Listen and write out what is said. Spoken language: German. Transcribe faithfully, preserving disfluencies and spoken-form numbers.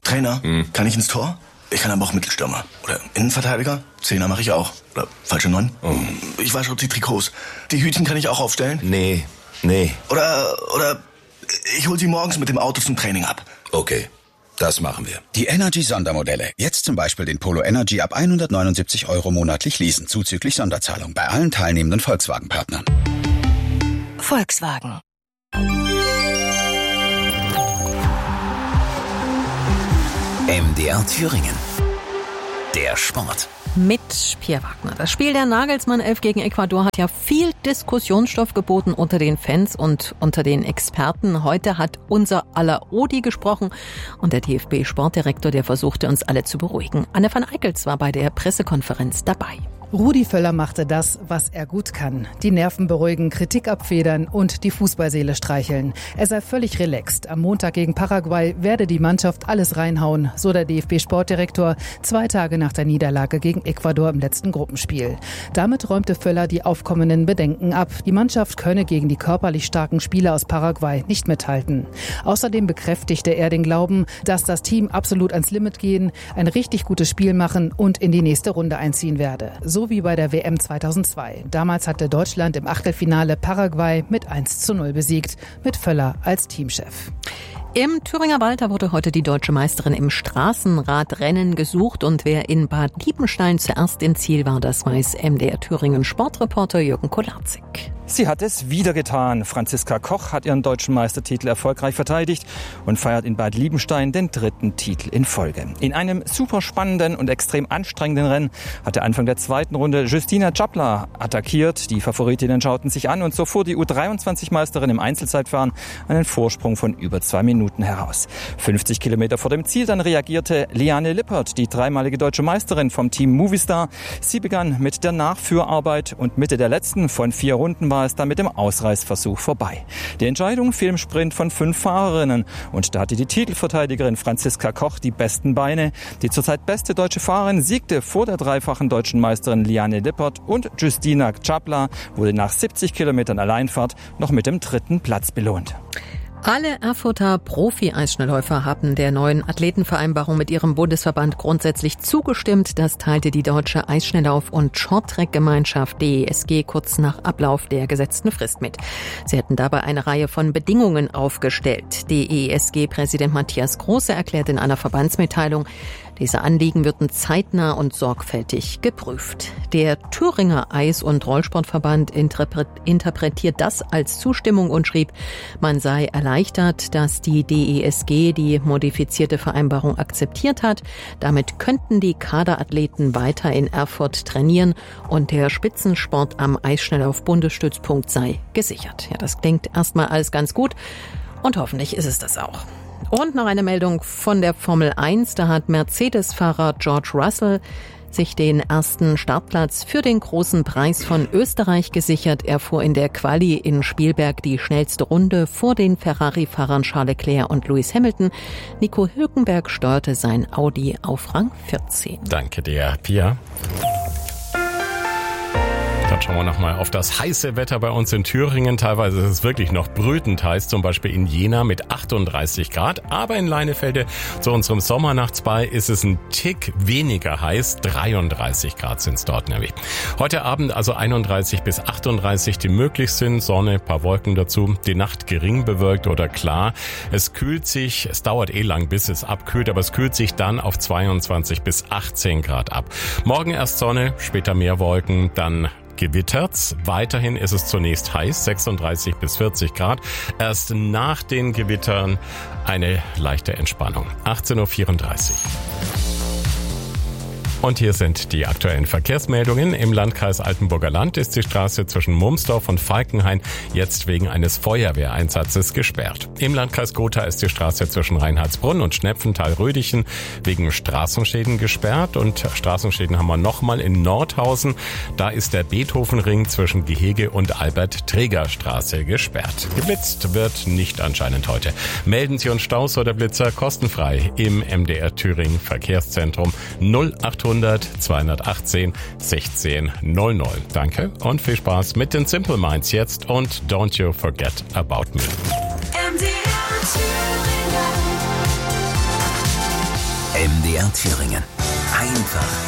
Trainer, hm. kann ich ins Tor? Ich kann aber auch Mittelstürmer. Oder Innenverteidiger. Zehner mache ich auch. Oder falsche Neun. Oh. Ich wasche auch die Trikots. Die Hütchen kann ich auch aufstellen. Nee, nee. Oder, oder ich hol sie morgens mit dem Auto zum Training ab. Okay, das machen wir. Die Energy-Sondermodelle. Jetzt zum Beispiel den Polo Energy ab hundertneunundsiebzig Euro monatlich leasen. Zuzüglich Sonderzahlung bei allen teilnehmenden Volkswagen-Partnern. Volkswagen. M D R Thüringen. Der Sport. Mit Pierre Wagner. Das Spiel der Nagelsmann elf gegen Ecuador hat ja viel Diskussionsstoff geboten unter den Fans und unter den Experten. Heute hat unser aller Odi gesprochen und der D F B-Sportdirektor, der versuchte uns alle zu beruhigen. Anne van Eickels war bei der Pressekonferenz dabei. Rudi Völler machte das, was er gut kann. Die Nerven beruhigen, Kritik abfedern und die Fußballseele streicheln. Er sei völlig relaxed. Am Montag gegen Paraguay werde die Mannschaft alles reinhauen, so der D F B-Sportdirektor, zwei Tage nach der Niederlage gegen Ecuador im letzten Gruppenspiel. Damit räumte Völler die aufkommenden Bedenken ab. Die Mannschaft könne gegen die körperlich starken Spieler aus Paraguay nicht mithalten. Außerdem bekräftigte er den Glauben, dass das Team absolut ans Limit gehen, ein richtig gutes Spiel machen und in die nächste Runde einziehen werde. So So wie bei der W M zweitausendzwei. Damals hatte Deutschland im Achtelfinale Paraguay mit eins zu null besiegt, mit Völler als Teamchef. Im Thüringer Wald wurde heute die deutsche Meisterin im Straßenradrennen gesucht und wer in Bad Liebenstein zuerst im Ziel war, das weiß M D R Thüringen Sportreporter Jürgen Kolarzig. Sie hat es wieder getan. Franziska Koch hat ihren deutschen Meistertitel erfolgreich verteidigt und feiert in Bad Liebenstein den dritten Titel in Folge. In einem super spannenden und extrem anstrengenden Rennen hatte Anfang der zweiten Runde Justyna Czapla attackiert. Die Favoritinnen schauten sich an und so fuhr die U dreiundzwanzig-Meisterin im Einzelzeitfahren einen Vorsprung von über zwei Minuten heraus. fünfzig Kilometer vor dem Ziel dann reagierte Liane Lippert, die dreimalige deutsche Meisterin vom Team Movistar. Sie begann mit der Nachführarbeit und Mitte der letzten von vier Runden war es dann mit dem Ausreißversuch vorbei. Die Entscheidung fiel im Sprint von fünf Fahrerinnen und da hatte die Titelverteidigerin Franziska Koch die besten Beine. Die zurzeit beste deutsche Fahrerin siegte vor der dreifachen deutschen Meisterin Liane Lippert und Justyna Czapla wurde nach siebzig Kilometern Alleinfahrt noch mit dem dritten Platz belohnt. Alle Erfurter Profi-Eisschnellläufer haben der neuen Athletenvereinbarung mit ihrem Bundesverband grundsätzlich zugestimmt. Das teilte die Deutsche Eisschnelllauf- und Shorttrack-Gemeinschaft D E S G kurz nach Ablauf der gesetzten Frist mit. Sie hätten dabei eine Reihe von Bedingungen aufgestellt. D E S G-Präsident Matthias Große erklärt in einer Verbandsmitteilung, diese Anliegen würden zeitnah und sorgfältig geprüft. Der Thüringer Eis- und Rollsportverband interpretiert das als Zustimmung und schrieb, man sei erleichtert, dass die D E S G die modifizierte Vereinbarung akzeptiert hat. Damit könnten die Kaderathleten weiter in Erfurt trainieren und der Spitzensport am Eisschnelllauf-Bundesstützpunkt sei gesichert. Ja, das klingt erstmal alles ganz gut und hoffentlich ist es das auch. Und noch eine Meldung von der Formel eins. Da hat Mercedes-Fahrer George Russell sich den ersten Startplatz für den großen Preis von Österreich gesichert. Er fuhr in der Quali in Spielberg die schnellste Runde vor den Ferrari-Fahrern Charles Leclerc und Lewis Hamilton. Nico Hülkenberg steuerte sein Audi auf Rang vierzehn. Danke dir, Pia. Dann schauen wir nochmal auf das heiße Wetter bei uns in Thüringen. Teilweise ist es wirklich noch brütend heiß, zum Beispiel in Jena mit achtunddreißig Grad. Aber in Leinefelde zu unserem Sommernachtsball ist es ein Tick weniger heiß. dreiunddreißig Grad sind es dort nämlich. Heute Abend also einunddreißig bis achtunddreißig, die möglich sind. Sonne, paar Wolken dazu. Die Nacht gering bewölkt oder klar. Es kühlt sich, es dauert eh lang, bis es abkühlt, aber es kühlt sich dann auf zweiundzwanzig bis achtzehn Grad ab. Morgen erst Sonne, später mehr Wolken, dann gewittert's. Weiterhin ist es zunächst heiß, sechsunddreißig bis vierzig Grad. Erst nach den Gewittern eine leichte Entspannung. achtzehn Uhr vierunddreißig. Und hier sind die aktuellen Verkehrsmeldungen. Im Landkreis Altenburger Land ist die Straße zwischen Mumsdorf und Falkenhain jetzt wegen eines Feuerwehreinsatzes gesperrt. Im Landkreis Gotha ist die Straße zwischen Reinhardsbrunn und Schnepfenthal-Rödichen wegen Straßenschäden gesperrt. Und Straßenschäden haben wir nochmal in Nordhausen. Da ist der Beethovenring zwischen Gehege und Albert-Träger-Straße gesperrt. Geblitzt wird nicht anscheinend heute. Melden Sie uns Staus oder Blitzer kostenfrei im M D R Thüringen Verkehrszentrum null achthundert zweihundertachtzehn sechzehn null null. Danke und viel Spaß mit den Simple Minds jetzt und Don't You Forget About Me. M D R Thüringen. M D R Thüringen. Einfach